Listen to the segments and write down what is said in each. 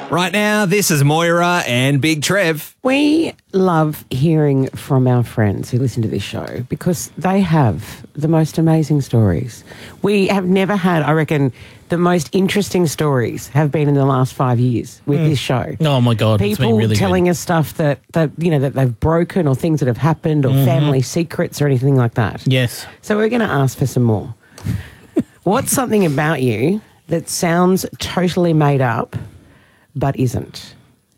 Right now, this is Moira and Big Trev. We love hearing from our friends who listen to this show because they have the most amazing stories. We have never had, I reckon, the most interesting stories have been in the last 5 years with this show. Oh, my God. People it's been really telling us stuff that they've broken or things that have happened or family secrets or anything like that. Yes. So we're going to ask for some more. What's something about you that sounds totally made up but isn't?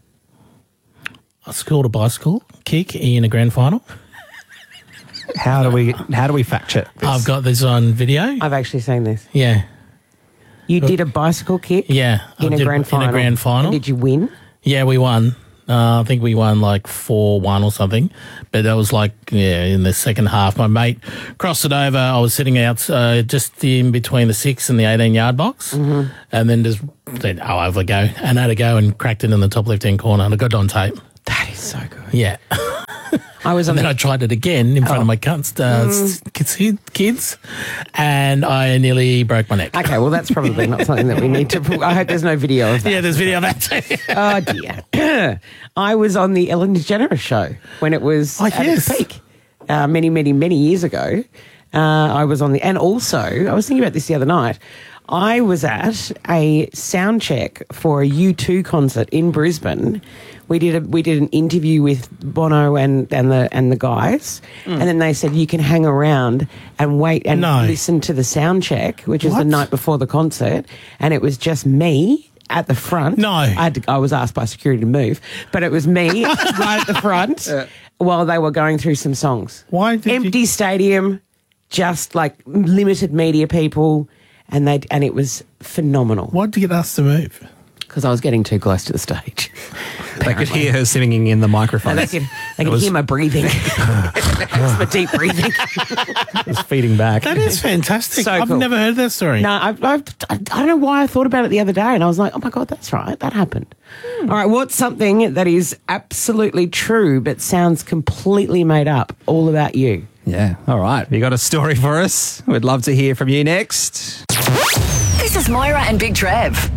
I scored a bicycle kick in a grand final. How do we fact check this? I've got this on video. I've actually seen this. Yeah. You did a bicycle kick Yeah. in a grand final. In a grand final. And did you win? Yeah, we won. I think we won like 4-1 or something. But that was like, in the second half. My mate crossed it over. I was sitting out just in between the 6 and the 18-yard box. Mm-hmm. And then just said, I'll have a go. And I had a go and cracked it in the top left-hand corner. And I got it on tape. That is so good. Yeah. I was on and then I tried it again in front of my kids, and I nearly broke my neck. Okay, well, that's probably not something that we need to put. I hope there's no video of that. Yeah, there's video of that too. Oh, dear. I was on the Ellen DeGeneres show when it was at its peak many, many, many years ago. I was on the... And also, I was thinking about this the other night. I was at a sound check for a U2 concert in Brisbane. We did an interview with Bono and the guys, and then they said you can hang around and wait and listen to the sound check, which is the night before the concert, and it was just me at the front. No, I was asked by security to move, but it was me right at the front while they were going through some songs. Why did empty stadium, just like limited media people. And it was phenomenal. Why did you get asked to move? Because I was getting too close to the stage. They could hear her singing in the microphone. They could hear my breathing. It's my deep breathing. It was feeding back. That is fantastic. So I've cool. never heard that story. No, I don't know why I thought about it the other day, and I was like, oh my God, that's right, that happened. All right, what's something that is absolutely true but sounds completely made up, all about you? Yeah, all right. You got a story for us? We'd love to hear from you next. This is Moira and Big Trev.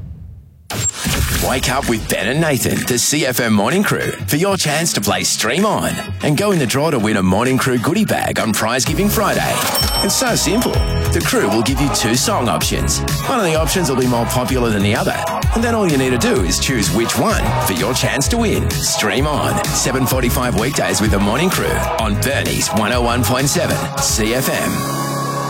Wake up with Ben and Nathan, the CFM Morning Crew, for your chance to play Stream On and go in the draw to win a Morning Crew goodie bag on Prize Giving Friday. It's so simple. The crew will give you 2 song options. One of the options will be more popular than the other. And then all you need to do is choose which one for your chance to win. Stream On, 7:45 weekdays with the Morning Crew on Bernie's 101.7 CFM.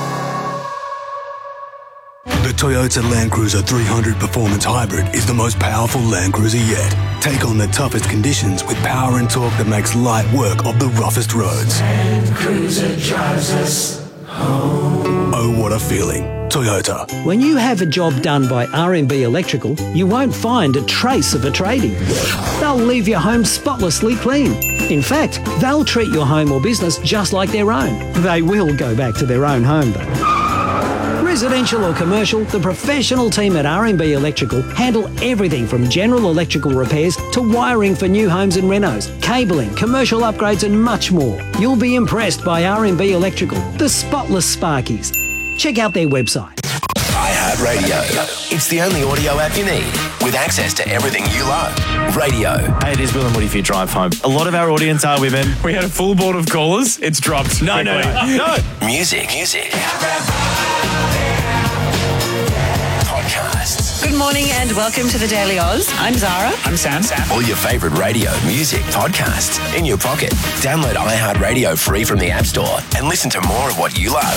The Toyota Land Cruiser 300 Performance Hybrid is the most powerful Land Cruiser yet. Take on the toughest conditions with power and torque that makes light work of the roughest roads. Land Cruiser drives us home. Oh, what a feeling. Toyota. When you have a job done by R&B Electrical, you won't find a trace of a trading. They'll leave your home spotlessly clean. In fact, they'll treat your home or business just like their own. They will go back to their own home, though. Residential or commercial, the professional team at R&B Electrical handle everything from general electrical repairs to wiring for new homes and renos, cabling, commercial upgrades and much more. You'll be impressed by R&B Electrical, the spotless Sparkies. Check out their website. iHeartRadio. It's the only audio app you need with access to everything you love. Radio. Hey, it is Will and Woody for your drive home. A lot of our audience are women. We had a full board of callers. It's dropped. No. Music. Podcasts. Good morning and welcome to the Daily Oz. I'm Zara. I'm Sam. All your favourite radio, music, podcasts in your pocket. Download iHeartRadio free from the App Store and listen to more of what you love.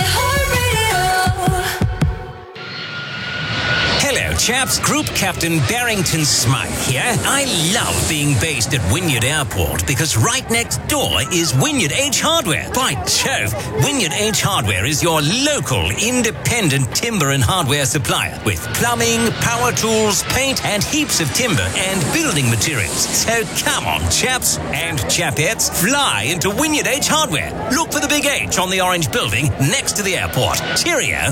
Hello, chaps. Group Captain Barrington Smythe here. I love being based at Wynyard Airport because right next door is Wynyard H Hardware. By Jove, Wynyard H Hardware is your local independent timber and hardware supplier with plumbing, power tools, paint, and heaps of timber and building materials. So come on, chaps and chapettes, fly into Wynyard H Hardware. Look for the big H on the orange building next to the airport. Cheerio.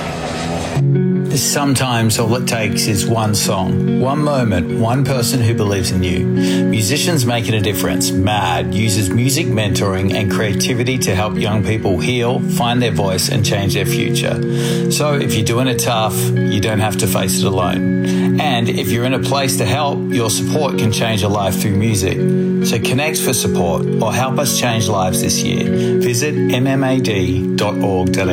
Sometimes all it takes is one song, one moment, one person who believes in you. Musicians Making a Difference, MAD, uses music mentoring and creativity to help young people heal, find their voice and change their future. So if you're doing it tough, you don't have to face it alone. And if you're in a place to help, your support can change a life through music. So connect for support or help us change lives this year. Visit mmad.org.au.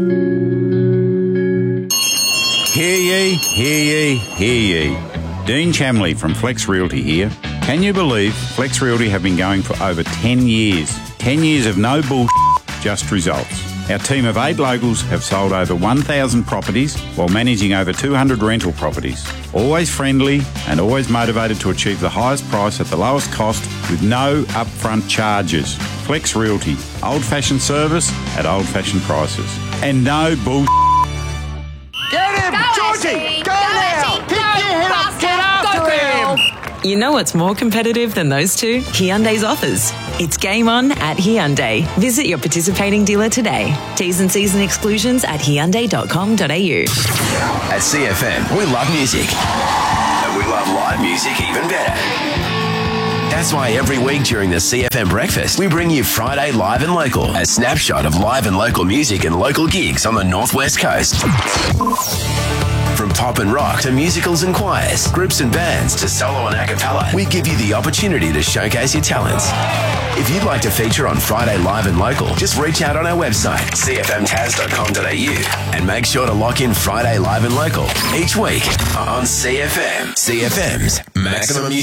Hear ye, hear ye, hear ye. Dean Chamley from Flex Realty here. Can you believe Flex Realty have been going for over 10 years? 10 years of no bullshit, just results. Our team of 8 locals have sold over 1,000 properties while managing over 200 rental properties. Always friendly and always motivated to achieve the highest price at the lowest cost with no upfront charges. Flex Realty, old-fashioned service at old-fashioned prices. And no bullshit. Get him! Georgie! Go now! Pick your head up! Get after him! You know what's more competitive than those two? Hyundai's offers. It's game on at Hyundai. Visit your participating dealer today. T's and C's and exclusions at hyundai.com.au. At CFM, we love music. And we love live music even better. That's why every week during the CFM Breakfast, we bring you Friday Live and Local, a snapshot of live and local music and local gigs on the Northwest Coast. From pop and rock to musicals and choirs, groups and bands to solo and a cappella, we give you the opportunity to showcase your talents. If you'd like to feature on Friday Live and Local, just reach out on our website, cfmtas.com.au, and make sure to lock in Friday Live and Local each week on CFM. CFM's Maximum Music.